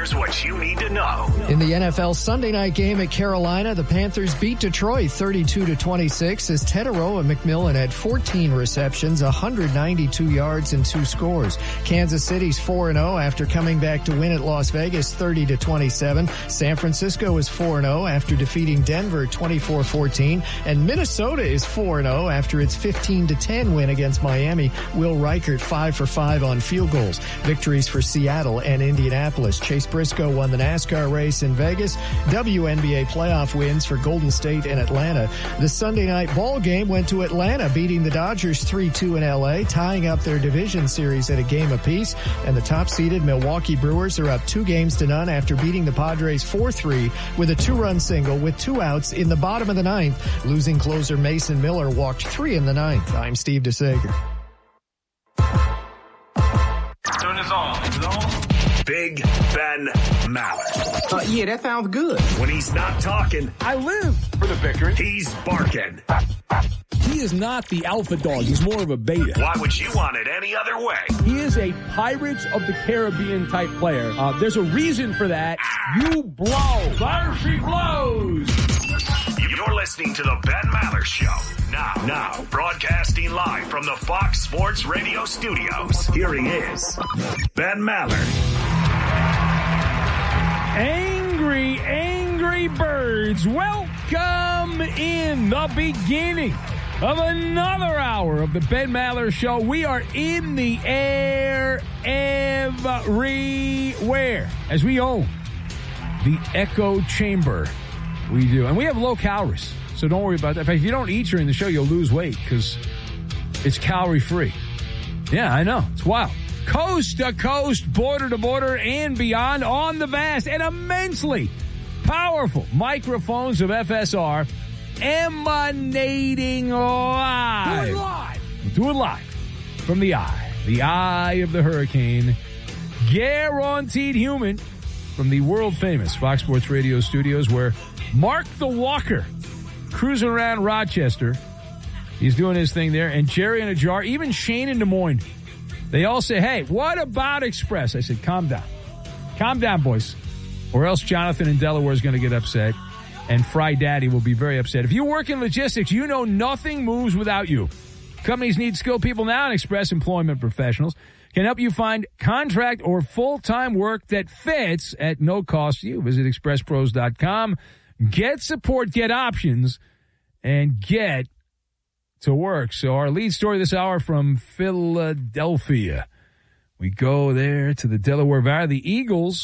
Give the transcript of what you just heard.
Here's what you need to know. In the NFL Sunday night game at Carolina, the Panthers beat Detroit 32-26 as Teteroa McMillan had 14 receptions, 192 yards, and 2 scores. Kansas City's 4-0 after coming back to win at Las Vegas 30-27. San Francisco is 4-0 after defeating Denver 24-14. And Minnesota is 4-0 after its 15-10 win against Miami. Will Reichert 5 for 5 on field goals. Victories for Seattle and Indianapolis. Chase Briscoe won the NASCAR race in Vegas. WNBA playoff wins for Golden State and Atlanta. The Sunday night ball game went to Atlanta, beating the Dodgers 3-2 in LA, tying up their division series at a game apiece. And the top-seeded Milwaukee Brewers are up 2-0 after beating the Padres 4-3 with a 2-run single with 2 outs in the bottom of the 9th. Losing closer Mason Miller walked 3 in the 9th. I'm Steve DeSager. Turn this on. Big Ben Maller. Yeah, that sounds good. When he's not talking, I live for the victory. he's barking. He is not the alpha dog. He's more of a beta. Why would you want it any other way? He is a Pirates of the Caribbean type player. There's a reason for that. You blow. Fire she blows. You're listening to the Ben Maller Show. Now, broadcasting live from the Fox Sports Radio studios. Here he is, Ben Maller. Angry birds, welcome in the beginning of another hour of the Ben Maller Show. We are in the air everywhere as we own the echo chamber. We do. And we have low calories, so don't worry about that. In fact, if you don't eat during the show, you'll lose weight because it's calorie free. Yeah, I know. It's wild. Coast to coast, border to border, and beyond on the vast and immensely powerful microphones of FSR emanating live. Do it live from the eye of the hurricane. Guaranteed human from the world famous Fox Sports Radio studios where Mark the Walker cruising around Rochester. He's doing his thing there. And Jerry in a jar, even Shane in Des Moines. They all say, hey, what about Express? I said, calm down. Calm down, boys. Or else Jonathan in Delaware is going to get upset. And Fry Daddy will be very upset. If you work in logistics, you know nothing moves without you. Companies need skilled people now, and Express Employment Professionals can help you find contract or full-time work that fits at no cost to you. Visit expresspros.com. Get support, get options, and get to work. So our lead story this hour from Philadelphia. We go there to the Delaware Valley. The Eagles